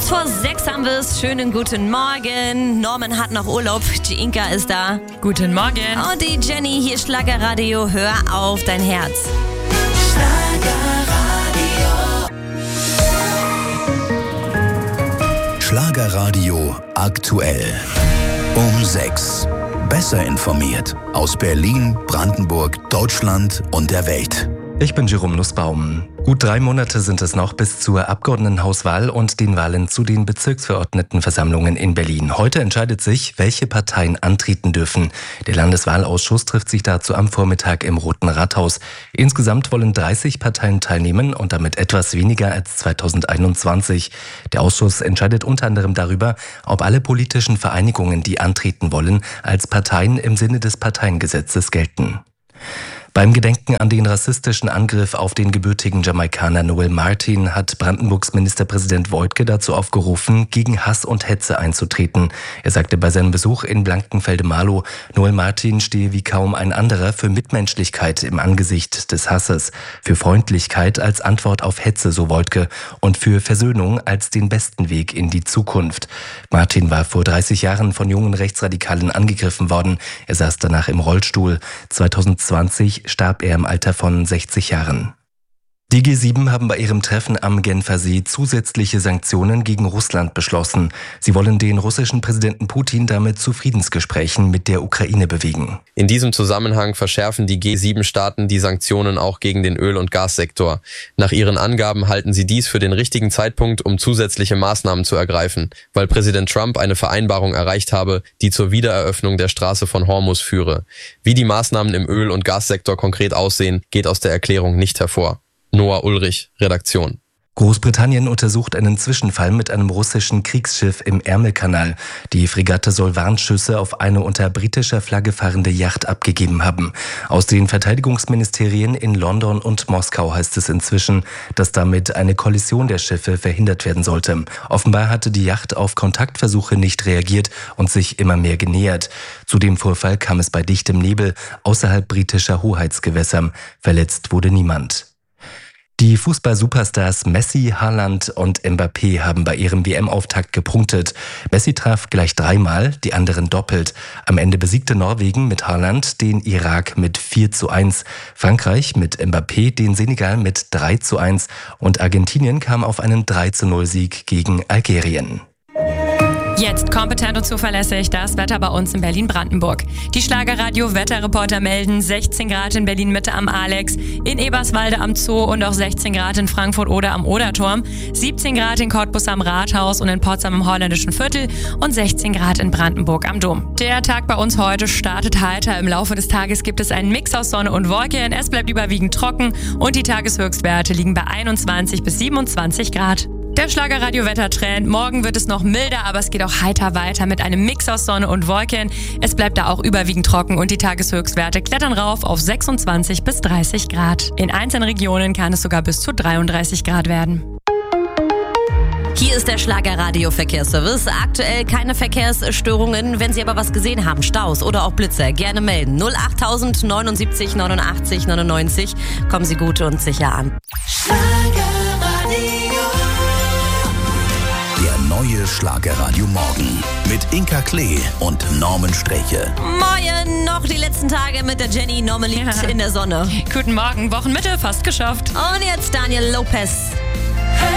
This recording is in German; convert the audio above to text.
Kurz vor 6 haben wir es. Schönen guten Morgen. Norman hat noch Urlaub. Die Inka ist da. Guten Morgen. Und die Jenny, hier Schlagerradio. Hör auf dein Herz. Schlagerradio aktuell. Um 6. Besser informiert aus Berlin, Brandenburg, Deutschland und der Welt. Ich bin Jerome Nussbaum. Gut 3 Monate sind es noch bis zur Abgeordnetenhauswahl und den Wahlen zu den Bezirksverordnetenversammlungen in Berlin. Heute entscheidet sich, welche Parteien antreten dürfen. Der Landeswahlausschuss trifft sich dazu am Vormittag im Roten Rathaus. Insgesamt wollen 30 Parteien teilnehmen und damit etwas weniger als 2021. Der Ausschuss entscheidet unter anderem darüber, ob alle politischen Vereinigungen, die antreten wollen, als Parteien im Sinne des Parteiengesetzes gelten. Beim Gedenken an den rassistischen Angriff auf den gebürtigen Jamaikaner Noel Martin hat Brandenburgs Ministerpräsident Woidke dazu aufgerufen, gegen Hass und Hetze einzutreten. Er sagte bei seinem Besuch in Blankenfelde-Marlow, Noel Martin stehe wie kaum ein anderer für Mitmenschlichkeit im Angesicht des Hasses, für Freundlichkeit als Antwort auf Hetze, so Woidke, und für Versöhnung als den besten Weg in die Zukunft. Martin war vor 30 Jahren von jungen Rechtsradikalen angegriffen worden. Er saß danach im Rollstuhl. 2020 starb er im Alter von 60 Jahren. Die G7 haben bei ihrem Treffen am Genfer See zusätzliche Sanktionen gegen Russland beschlossen. Sie wollen den russischen Präsidenten Putin damit zu Friedensgesprächen mit der Ukraine bewegen. In diesem Zusammenhang verschärfen die G7-Staaten die Sanktionen auch gegen den Öl- und Gassektor. Nach ihren Angaben halten sie dies für den richtigen Zeitpunkt, um zusätzliche Maßnahmen zu ergreifen, weil Präsident Trump eine Vereinbarung erreicht habe, die zur Wiedereröffnung der Straße von Hormuz führe. Wie die Maßnahmen im Öl- und Gassektor konkret aussehen, geht aus der Erklärung nicht hervor. Noah Ulrich, Redaktion. Großbritannien untersucht einen Zwischenfall mit einem russischen Kriegsschiff im Ärmelkanal. Die Fregatte soll Warnschüsse auf eine unter britischer Flagge fahrende Yacht abgegeben haben. Aus den Verteidigungsministerien in London und Moskau heißt es inzwischen, dass damit eine Kollision der Schiffe verhindert werden sollte. Offenbar hatte die Yacht auf Kontaktversuche nicht reagiert und sich immer mehr genähert. Zu dem Vorfall kam es bei dichtem Nebel außerhalb britischer Hoheitsgewässer. Verletzt wurde niemand. Die Fußball-Superstars Messi, Haaland und Mbappé haben bei ihrem WM-Auftakt gepunktet. Messi traf gleich 3-mal, die anderen doppelt. Am Ende besiegte Norwegen mit Haaland den Irak mit 4:1, Frankreich mit Mbappé den Senegal mit 3:1 und Argentinien kam auf einen 3:0-Sieg gegen Algerien. Jetzt kompetent und zuverlässig das Wetter bei uns in Berlin-Brandenburg. Die Schlagerradio-Wetterreporter melden 16 Grad in Berlin-Mitte am Alex, in Eberswalde am Zoo und auch 16 Grad in Frankfurt oder am Oderturm, 17 Grad in Cottbus am Rathaus und in Potsdam im Holländischen Viertel und 16 Grad in Brandenburg am Dom. Der Tag bei uns heute startet heiter. Im Laufe des Tages gibt es einen Mix aus Sonne und Wolken. Es bleibt überwiegend trocken und die Tageshöchstwerte liegen bei 21 bis 27 Grad. Der Schlagerradio-Wettertrend. Morgen wird es noch milder, aber es geht auch heiter weiter mit einem Mix aus Sonne und Wolken. Es bleibt da auch überwiegend trocken und die Tageshöchstwerte klettern rauf auf 26 bis 30 Grad. In einzelnen Regionen kann es sogar bis zu 33 Grad werden. Hier ist der Schlagerradio-Verkehrsservice. Aktuell keine Verkehrsstörungen. Wenn Sie aber was gesehen haben, Staus oder auch Blitzer, gerne melden. 08000 79 89 99. Kommen Sie gut und sicher an. Der neue Schlagerradio Morgen mit Inka Klee und Norman Streche. Moin, noch die letzten Tage mit der Jenny. Norman liegt in der Sonne. Guten Morgen, Wochenmitte fast geschafft. Und jetzt Daniel Lopez.